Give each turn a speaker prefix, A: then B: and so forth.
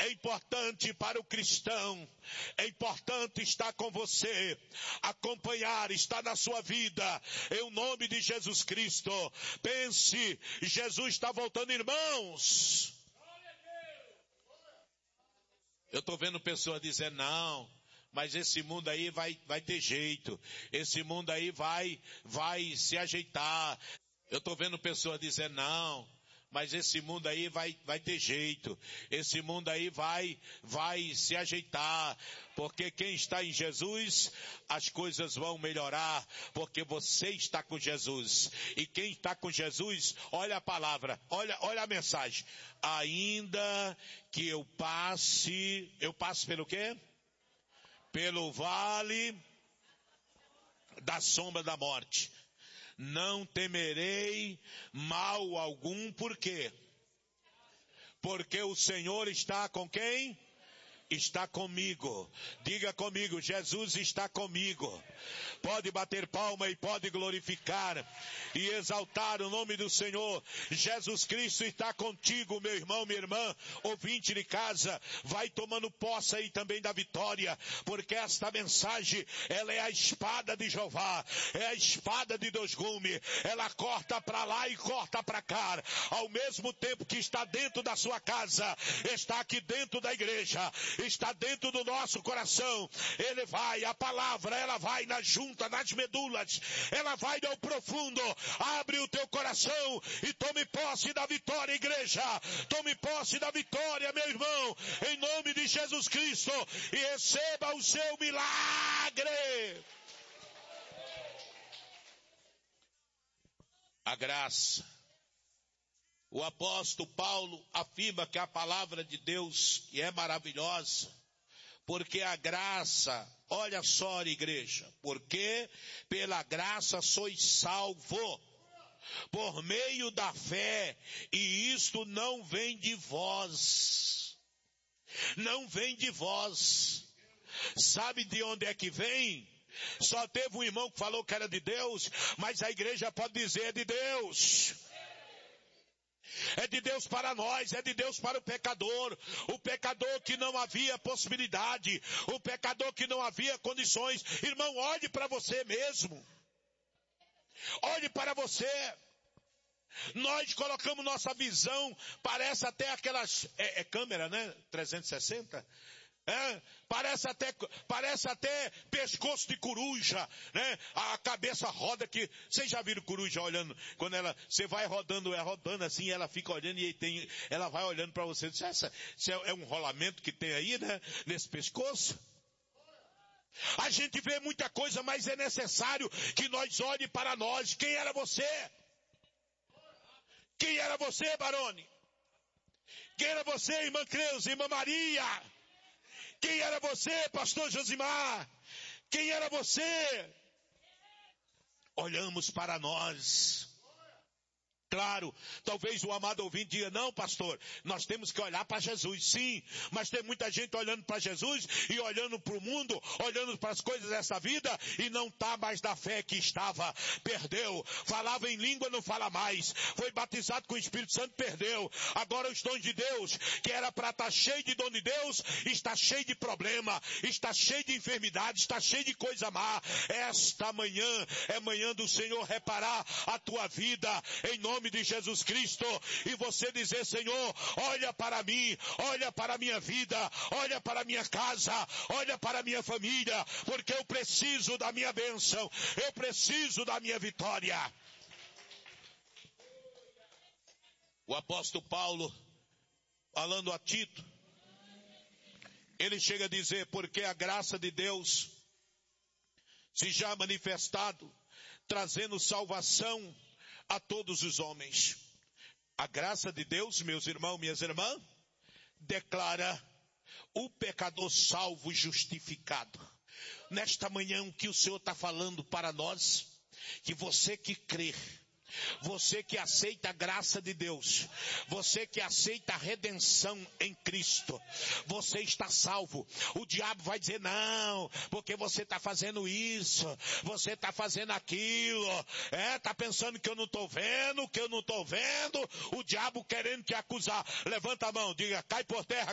A: É importante para o cristão, é importante estar com você, acompanhar, estar na sua vida, em nome de Jesus Cristo. Pense, Jesus está voltando, irmãos. Eu estou vendo pessoas dizendo, não, mas esse mundo aí vai ter jeito, esse mundo aí vai se ajeitar. Eu estou vendo pessoas dizendo, não, mas esse mundo aí vai ter jeito, esse mundo aí vai se ajeitar, porque quem está em Jesus, as coisas vão melhorar, porque você está com Jesus, e quem está com Jesus, olha a palavra, olha a mensagem, ainda que eu passe pelo quê? Pelo vale da sombra da morte, não temerei mal algum. Por quê? Porque o Senhor está com quem? Está comigo. Diga comigo, Jesus está comigo. Pode bater palma e pode glorificar e exaltar o nome do Senhor. Jesus Cristo está contigo, meu irmão, minha irmã, ouvinte de casa. Vai tomando posse aí também da vitória, porque esta mensagem, ela é a espada de Jeová, é a espada de dois gumes. Ela corta para lá e corta para cá. Ao mesmo tempo que está dentro da sua casa, está aqui dentro da igreja, está dentro do nosso coração. A palavra, ela vai na junta, nas medulas, ela vai ao profundo. Abre o teu coração e tome posse da vitória, igreja. Tome posse da vitória, meu irmão, em nome de Jesus Cristo, e receba o seu milagre. A graça. O apóstolo Paulo afirma que a palavra de Deus, que é maravilhosa, porque a graça, olha só, igreja, porque pela graça sois salvo, por meio da fé, e isto não vem de vós. Não vem de vós. Sabe de onde é que vem? Só teve um irmão que falou que era de Deus, mas a igreja pode dizer é de Deus. É de Deus para nós, é de Deus para o pecador que não havia possibilidade, o pecador que não havia condições. Irmão, olhe para você mesmo, olhe para você. Nós colocamos nossa visão, parece até aquelas, câmera, né, 360, parece até pescoço de coruja, né? A cabeça roda que, vocês já viram coruja olhando, quando você vai rodando assim, ela fica olhando e ela vai olhando para você, isso é um rolamento que tem aí, né? Nesse pescoço. A gente vê muita coisa, mas é necessário que nós olhe para nós. Quem era você? Quem era você, Barone? Quem era você, irmã Creuza, irmã Maria? Quem era você, pastor Josimar? Quem era você? Olhamos para nós. Claro, talvez o amado ouvinte diga, não, pastor, nós temos que olhar para Jesus, sim, mas tem muita gente olhando para Jesus e olhando para o mundo, olhando para as coisas dessa vida e não está mais da fé que estava, perdeu, falava em língua, não fala mais, foi batizado com o Espírito Santo, perdeu, agora os dons de Deus, que era para estar cheio de dom de Deus, está cheio de problema, está cheio de enfermidade, está cheio de coisa má. Esta manhã é manhã do Senhor reparar a tua vida, em nome de Jesus Cristo, e você dizer, Senhor, olha para mim, olha para a minha vida, olha para a minha casa, olha para a minha família, porque eu preciso da minha bênção, eu preciso da minha vitória. O apóstolo Paulo, falando a Tito, ele chega a dizer, porque a graça de Deus se já manifestado, trazendo salvação a todos os homens. A graça de Deus, meus irmãos, minhas irmãs, declara o pecador salvo e justificado. Nesta manhã, o que o Senhor está falando para nós, que você que crê, você que aceita a graça de Deus, você que aceita a redenção em Cristo, você está salvo. O diabo vai dizer, não, porque você está fazendo isso, você está fazendo aquilo, está pensando que eu não estou vendo, o diabo querendo te acusar. Levanta a mão, diga, cai por terra,